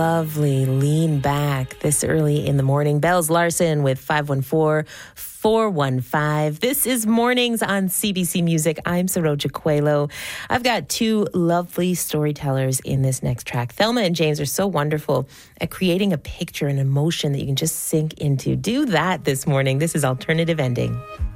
Lovely lean back this early in the morning. Bells Larson with 514-415. This is Mornings on CBC Music. I'm Saroja Coelho. I've got two lovely storytellers in this next track. Thelma and James are so wonderful at creating a picture and emotion that you can just sink into. Do that this morning. This is Alternative Ending.